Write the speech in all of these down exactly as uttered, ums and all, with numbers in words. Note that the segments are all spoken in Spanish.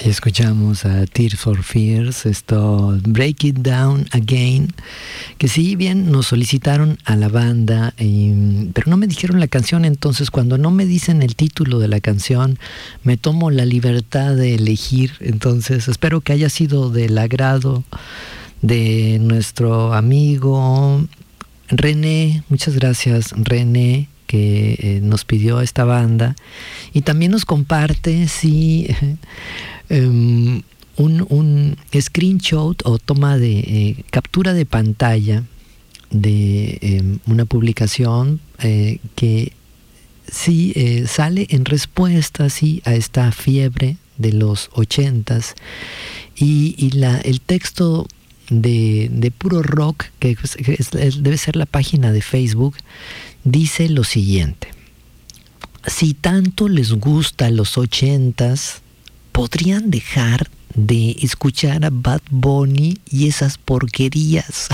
Aquí escuchamos a Tears for Fears, esto Break It Down Again, que sí, bien, nos solicitaron a la banda, eh, pero no me dijeron la canción. Entonces cuando no me dicen el título de la canción, me tomo la libertad de elegir. Entonces espero que haya sido del agrado de nuestro amigo René. Muchas gracias, René, que eh, nos pidió esta banda y también nos comparte, sí, um, un, un screenshot o toma de eh, captura de pantalla de eh, una publicación eh, que sí eh, sale en respuesta, sí, a esta fiebre de los ochentas, y, y la, el texto de, de Puro Rock, que, es, que es, debe ser la página de Facebook, dice lo siguiente: si tanto les gusta los ochentas, ¿podrían dejar de escuchar a Bad Bunny y esas porquerías?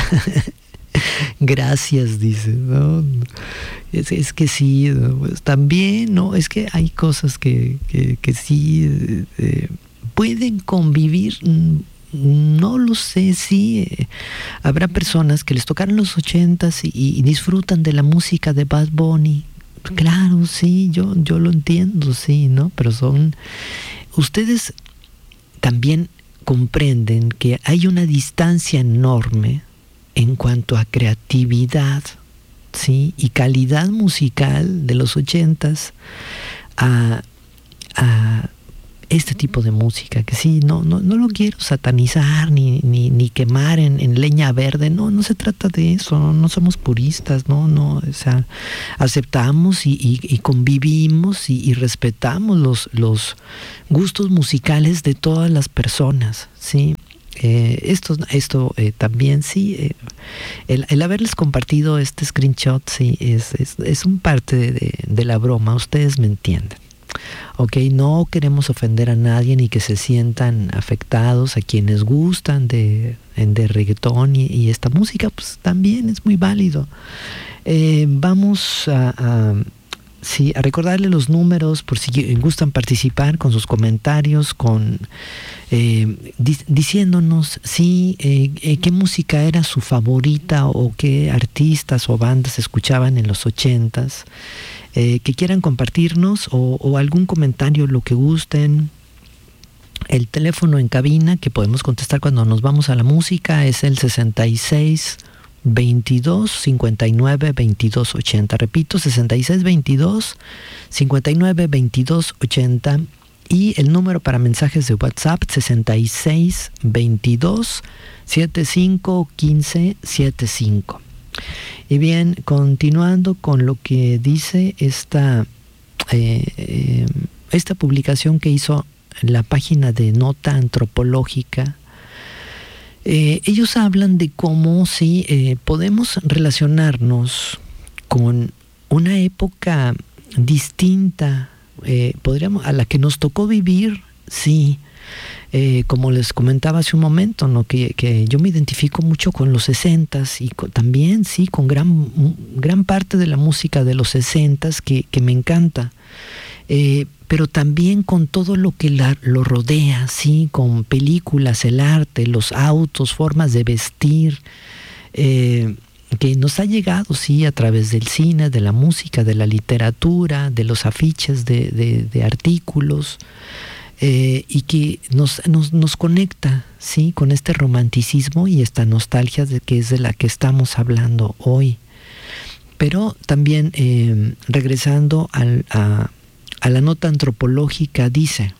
Gracias, dice, ¿no? Es, es que sí, pues, también, ¿no? Es que hay cosas que, que, que sí eh, pueden convivir. No lo sé, sí, eh, habrá personas que les tocaron los ochentas y, y disfrutan de la música de Bad Bunny. Claro, sí, yo, yo lo entiendo, sí, ¿no? Pero son... Ustedes también comprenden que hay una distancia enorme en cuanto a creatividad, ¿sí? Y calidad musical de los ochentas a... a este tipo de música, que sí, no, no, no lo quiero satanizar ni, ni, ni quemar en, en leña verde. No, no se trata de eso, no, no somos puristas, no, no, o sea, aceptamos y, y, y convivimos y, y respetamos los, los gustos musicales de todas las personas, sí. Eh, esto esto eh, también, sí, eh, el, el haberles compartido este screenshot, sí, es, es, es un parte de, de, de la broma, ustedes me entienden. Ok, no queremos ofender a nadie ni que se sientan afectados. A quienes gustan de, de reggaetón y, y esta música, pues también es muy válido. Eh, vamos a, a, sí, a recordarle los números por si gustan participar con sus comentarios, con eh, di, diciéndonos sí, eh, eh, qué música era su favorita o qué artistas o bandas escuchaban en los ochentas. Eh, que quieran compartirnos o, o algún comentario, lo que gusten. El teléfono en cabina que podemos contestar cuando nos vamos a la música es el sesenta y seis veintidós cincuenta y nueve veintidós ochenta. Repito, sesenta y seis veintidós cincuenta y nueve veintidós ochenta. Y el número para mensajes de WhatsApp sesenta y seis veintidós setenta y cinco quince setenta y cinco. Y bien, continuando con lo que dice esta, eh, eh, esta publicación que hizo la página de Nota Antropológica, eh, ellos hablan de cómo sí eh, podemos relacionarnos con una época distinta, eh, podríamos, a la que nos tocó vivir, sí. Eh, como les comentaba hace un momento, ¿no? que, que yo me identifico mucho con los sesentas y con, también, sí, con gran, gran parte de la música de los sesentas que, que me encanta, eh, pero también con todo lo que la, lo rodea, sí, con películas, el arte, los autos, formas de vestir, eh, que nos ha llegado, sí, a través del cine, de la música, de la literatura, de los afiches de, de, de artículos. Eh, y que nos, nos, nos conecta, ¿sí? Con este romanticismo y esta nostalgia de que es de la que estamos hablando hoy. Pero también eh, regresando al, a, a la nota antropológica, dice,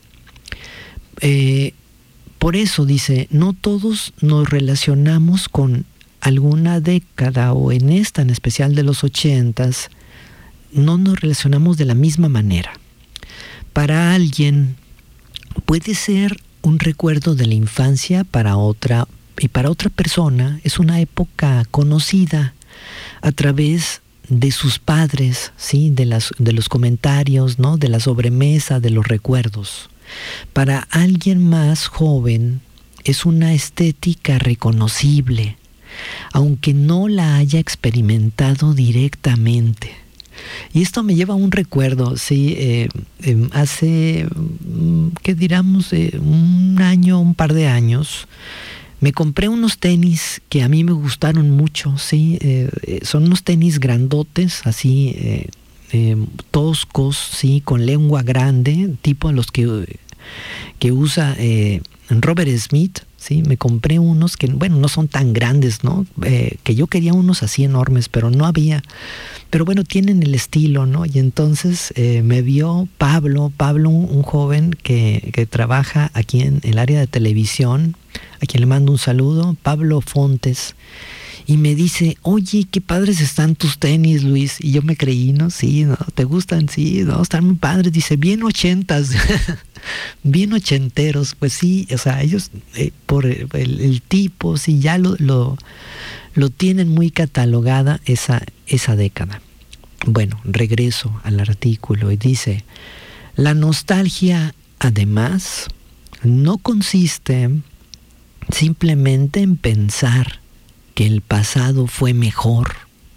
eh, por eso dice, no todos nos relacionamos con alguna década o en esta en especial de los ochentas, no nos relacionamos de la misma manera. Para alguien puede ser un recuerdo de la infancia, para otra, y para otra persona es una época conocida a través de sus padres, ¿sí? de, las, de los comentarios, ¿no? de la sobremesa, de los recuerdos. Para alguien más joven es una estética reconocible, aunque no la haya experimentado directamente. Y esto me lleva a un recuerdo, sí, eh, eh, hace, ¿qué diríamos? Eh, un año, un par de años, me compré unos tenis que a mí me gustaron mucho, sí, eh, son unos tenis grandotes, así, eh, eh, toscos, sí, con lengua grande, tipo los que, que usa eh, Robert Smith. Sí, me compré unos que, bueno, no son tan grandes, ¿no? Eh, que yo quería unos así enormes, pero no había. Pero bueno, tienen el estilo, ¿no? Y entonces eh, me vio Pablo, Pablo, un, un joven que, que trabaja aquí en el área de televisión, a quien le mando un saludo, Pablo Fontes, y me dice, oye, qué padres están tus tenis, Luis. Y yo me creí, ¿no? Sí, ¿no? ¿Te gustan? Sí, no, están muy padres. Dice, bien ochentas. Bien ochenteros. Pues sí, o sea, ellos eh, por el, el tipo, sí, ya lo, lo, lo tienen muy catalogada esa, esa década. Bueno, regreso al artículo y dice, la nostalgia, además, no consiste simplemente en pensar que el pasado fue mejor.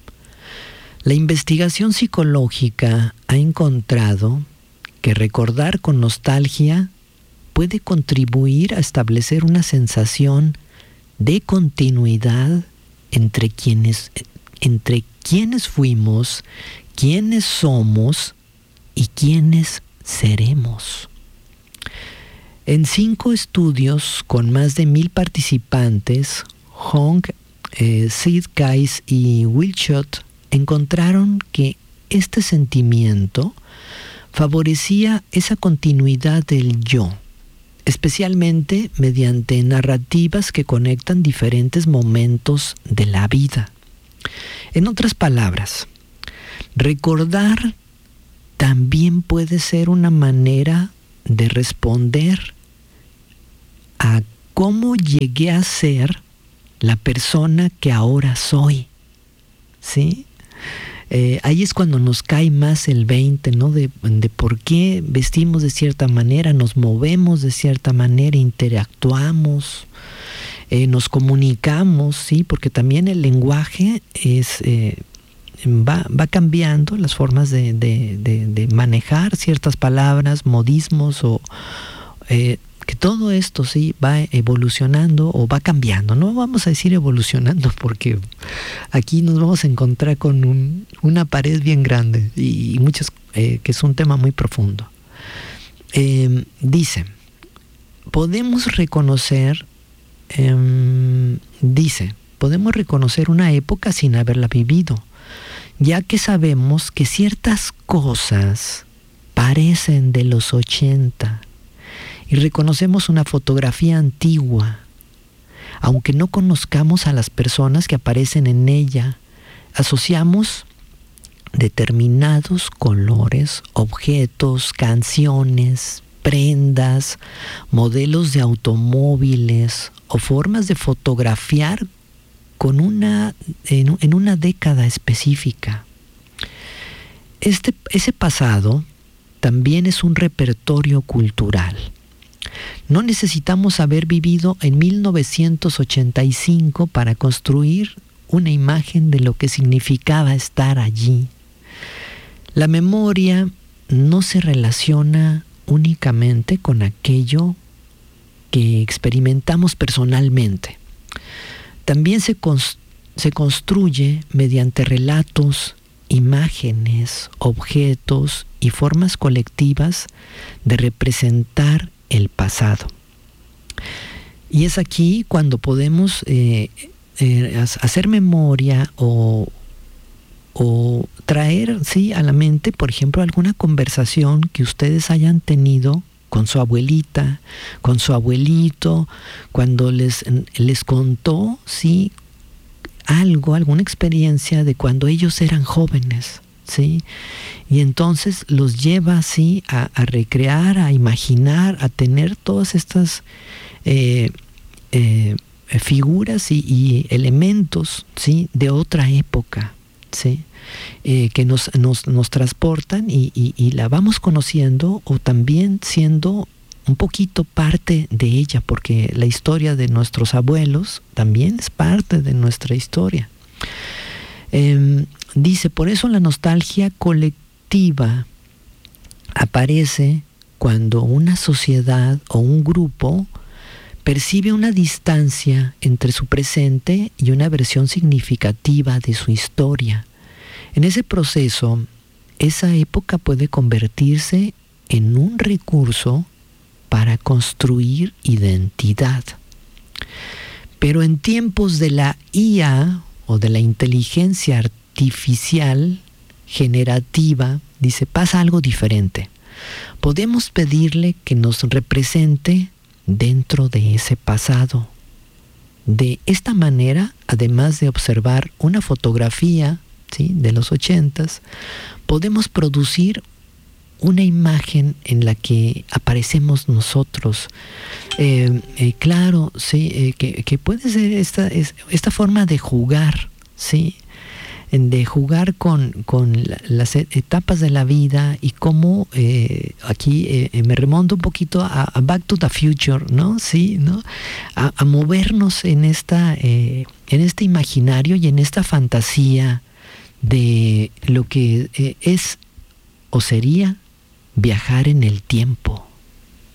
La investigación psicológica ha encontrado que recordar con nostalgia puede contribuir a establecer una sensación de continuidad entre quienes, entre quienes fuimos, quienes somos y quienes seremos. En cinco estudios con más de mil participantes, Hong, eh, Sid Kais y Wilshot encontraron que este sentimiento favorecía esa continuidad del yo, especialmente mediante narrativas que conectan diferentes momentos de la vida. En otras palabras, recordar también puede ser una manera de responder a cómo llegué a ser la persona que ahora soy, ¿sí? Eh, ahí es cuando nos cae más el veinte, ¿no? De, de por qué vestimos de cierta manera, nos movemos de cierta manera, interactuamos, eh, nos comunicamos, ¿sí? Porque también el lenguaje es, eh, va, va cambiando las formas de, de, de, de manejar ciertas palabras, modismos o... Eh, que todo esto sí va evolucionando o va cambiando. No vamos a decir evolucionando porque aquí nos vamos a encontrar con un, una pared bien grande y, y muchas, eh, que es un tema muy profundo. Eh, dice, podemos reconocer, eh, dice, podemos reconocer una época sin haberla vivido, ya que sabemos que ciertas cosas parecen de los ochenta. Y reconocemos una fotografía antigua, aunque no conozcamos a las personas que aparecen en ella, asociamos determinados colores, objetos, canciones, prendas, modelos de automóviles o formas de fotografiar con una, en, en una década específica. Este, ese pasado también es un repertorio cultural. No necesitamos haber vivido en mil novecientos ochenta y cinco para construir una imagen de lo que significaba estar allí. La memoria no se relaciona únicamente con aquello que experimentamos personalmente. También se, cons- se construye mediante relatos, imágenes, objetos y formas colectivas de representar el pasado. Y es aquí cuando podemos eh, eh, hacer memoria o, o traer, sí, a la mente, por ejemplo, alguna conversación que ustedes hayan tenido con su abuelita, con su abuelito, cuando les, les contó, sí, algo, alguna experiencia de cuando ellos eran jóvenes, ¿sí? Y entonces los lleva así a, a recrear, a imaginar, a tener todas estas eh, eh, figuras y, y elementos, ¿sí? De otra época, ¿sí? Eh, que nos, nos, nos transportan y, y, y la vamos conociendo o también siendo un poquito parte de ella, porque la historia de nuestros abuelos también es parte de nuestra historia. Eh, dice, por eso la nostalgia colectiva aparece cuando una sociedad o un grupo percibe una distancia entre su presente y una versión significativa de su historia. En ese proceso, esa época puede convertirse en un recurso para construir identidad. Pero en tiempos de la I A o de la inteligencia artificial generativa, dice, pasa algo diferente. Podemos pedirle que nos represente dentro de ese pasado. De esta manera, además de observar una fotografía, ¿sí?, de los ochentas, podemos producir una imagen en la que aparecemos nosotros. Eh, eh, claro, sí, eh, que, que puede ser esta, es, esta forma de jugar, ¿sí?, de jugar con, con la, las etapas de la vida y cómo eh, aquí eh, me remonto un poquito a, a Back to the Future, ¿no? Sí, ¿no? A, a movernos en esta eh, en este imaginario y en esta fantasía de lo que eh, es o sería viajar en el tiempo.